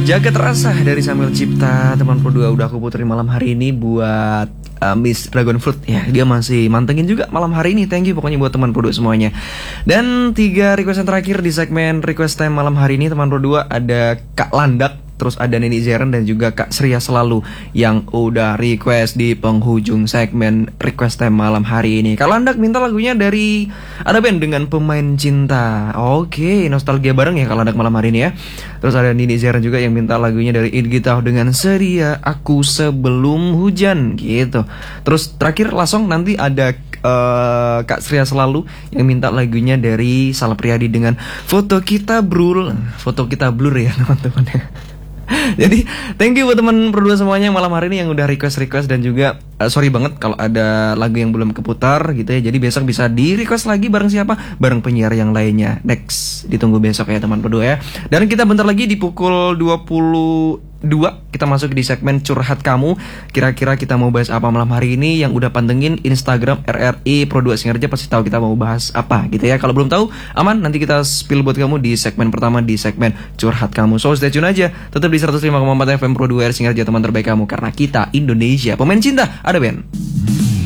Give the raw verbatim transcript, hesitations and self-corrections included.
Jaga terasa dari Sambil Cipta, teman Pro dua udah aku puterin malam hari ini buat uh, Miss Dragon Fruit ya. Dia masih mantengin juga malam hari ini. Thank you pokoknya buat teman Pro dua semuanya. Dan tiga request yang terakhir di segmen request time malam hari ini teman Pro dua ada Kak Landak, terus ada Neni Zeren dan juga Kak Sria Selalu yang udah request di penghujung segmen request time malam hari ini. Kak Landak minta lagunya dari ada band dengan Pemain Cinta. Oke, nostalgia bareng ya Kak Landak malam hari ini ya. Terus ada Neni Zeren juga yang minta lagunya dari Idgitau dengan Seria Aku Sebelum Hujan gitu. Terus terakhir langsung nanti ada uh, Kak Sria Selalu yang minta lagunya dari Sal Priadi dengan Foto Kita Blur. Foto Kita Blur ya teman-teman ya. Jadi thank you buat teman berdua semuanya malam hari ini yang udah request-request. Dan juga uh, sorry banget kalau ada lagu yang belum keputar gitu ya. Jadi besok bisa di request lagi bareng siapa? Bareng penyiar yang lainnya. Next, ditunggu besok ya teman berdua ya. Dan kita bentar lagi di pukul dua puluh dua kita masuk di segmen Curhat Kamu. Kira-kira kita mau bahas apa malam hari ini? Yang udah pantengin Instagram R R I Pro dua Singarja pasti tahu kita mau bahas apa gitu ya. Kalau belum tahu, aman, nanti kita spill buat kamu di segmen pertama, di segmen Curhat Kamu. So stay tune aja, tetap di seratus lima koma empat F M Pro dua R Singarja, teman terbaik kamu, karena kita Indonesia. Pemain Cinta, ada band.